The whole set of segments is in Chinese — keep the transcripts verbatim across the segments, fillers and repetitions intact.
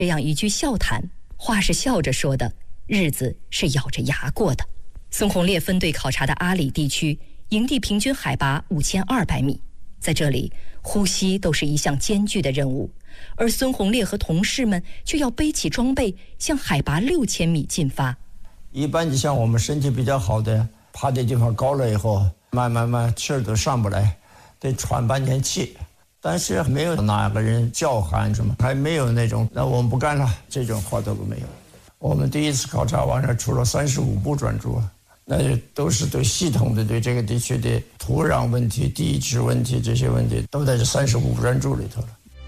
这样一句笑谈，话是笑着说的，日子是咬着牙过的。孙洪烈分队考察的阿里地区，营地平均海拔五千二百米，在这里呼吸都是一项艰巨的任务，而孙洪烈和同事们却要背起装备向海拔六千米进发。 一般就像我们身体比较好的，爬的地方高了以后，慢慢慢气儿都上不来，得喘半天气。但是没有哪个人叫喊什么，还没有那种那我们不干了这种话都没有。我们第一次考察完了，出了三十五部专著，那都是对系统的对这个地区的土壤问题、地质问题这些问题都在这三十五部专著里头了。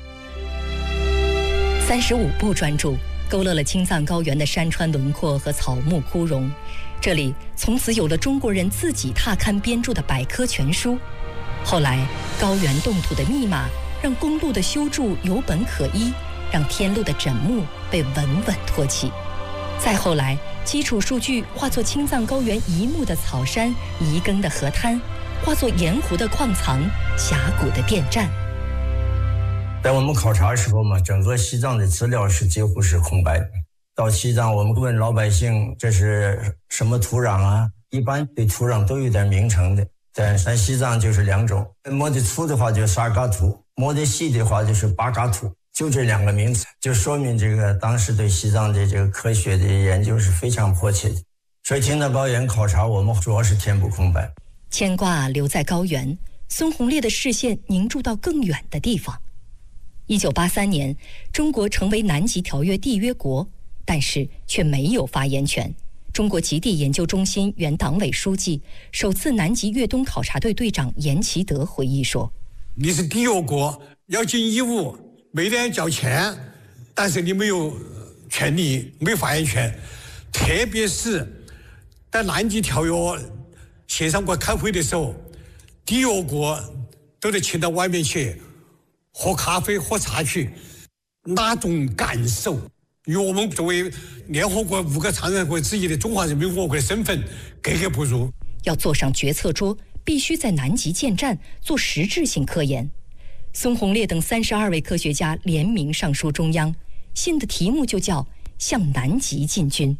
三十五部专著勾勒了青藏高原的山川轮廓和草木枯荣，这里从此有了中国人自己踏勘编著的百科全书。后来高原冻土的密码让公路的修筑有本可依，让天路的枕木被稳稳托起。再后来，基础数据化作青藏高原一目的草山、遗耕的河滩，化作盐湖的矿藏、峡谷的电站。 在我们考察的时候嘛，整个西藏的资料是几乎是空白的。到西藏，我们问老百姓这是什么土壤啊，一般对土壤都有点名称的。在咱西藏就是两种，摸得粗的话就是沙嘎土，摸得细的话就是巴嘎土，就这两个名词，就说明这个当时对西藏的这个科学的研究是非常迫切的。所以青藏高原考察我们主要是填补空白。 牵挂留在高原，孙洪烈的视线凝注到更远的地方。一九八三年，中国成为南极条约缔约国，但是却没有发言权。中国极地研究中心原党委书记、首次南极越冬考察队队长严其德回忆说：“ 你是缔约国，要尽义务，每年交钱，但是你没有权利，没有发言权。特别是在南极条约协商国开会的时候，缔约国都得请到外面去喝咖啡、喝茶去，那种感受。”与我们作为联合国五个常任国之一的中华人民共和国的身份格格不入。 要坐上决策桌，必须在南极建站做实质性科研。孙洪烈等三十二位科学家联名上书中央，信的题目就叫《向南极进军》。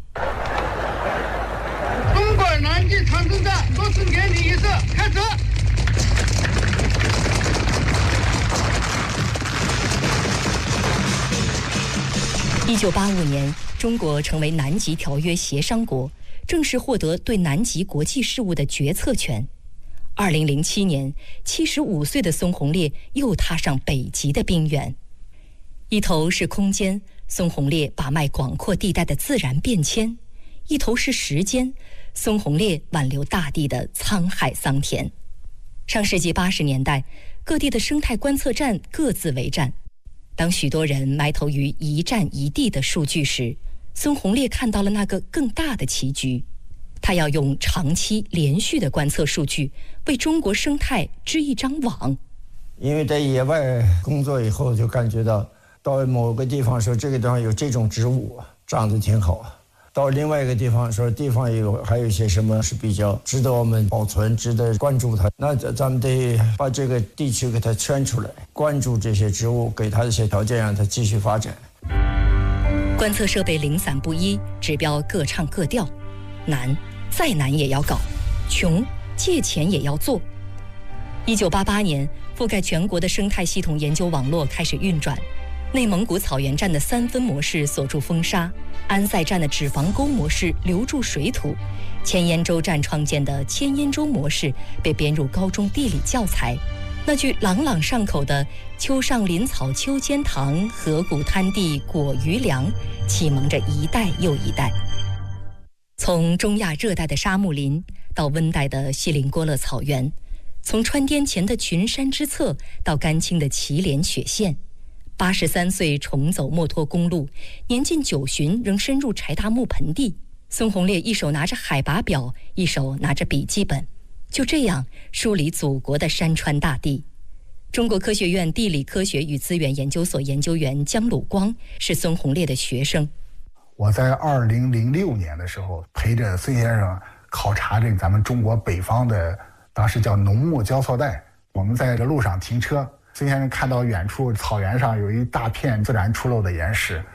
中国南极长征站落成典礼仪式开始。 一九八五年，中国成为南极条约协商国，正式获得对南极国际事务的决策权。二零零七年，七十五岁的孙洪烈又踏上北极的冰原。一头是空间，孙洪烈把脉广阔地带的自然变迁；一头是时间，孙洪烈挽留大地的沧海桑田。上世纪八十年代，各地的生态观测站各自为战。当许多人埋头于一站一地的数据时，孙洪烈看到了那个更大的棋局。他要用长期连续的观测数据为中国生态织一张网。 因为在野外工作以后，就感觉到到某个地方说这个地方有这种植物长得挺好，到另外一个地方说地方有还有一些什么是比较值得我们保存、值得关注它，那咱们得把这个地区给它圈出来，关注这些植物，给它一些条件，让它继续发展。 观测设备零散不一，指标各唱各调，难，再难也要搞，穷，借钱也要做。一九八八年，覆盖全国的生态系统研究网络开始运转。内蒙古草原站的三分模式锁住风沙，安塞站的脂肪沟模式留住水土，千烟洲站创建的千烟洲模式被编入高中地理教材。那句朗朗上口的“丘上林草秋间塘，河谷滩地果余粮”，启蒙着一代又一代。从中亚热带的沙木林到温带的锡林郭勒草原，从川滇黔的群山之侧到甘青的祁连雪线。八十三岁重走墨脱公路，年近九旬仍深入柴达木盆地。孙洪烈一手拿着海拔表，一手拿着笔记本，就这样梳理祖国的山川大地。中国科学院地理科学与资源研究所研究员姜鲁光是孙洪烈的学生。 我在二零零六年的时候，陪着孙先生考察这个咱们中国北方的，当时叫农牧交错带。我们在这路上停车，孙先生看到远处草原上有一大片自然出露的岩石，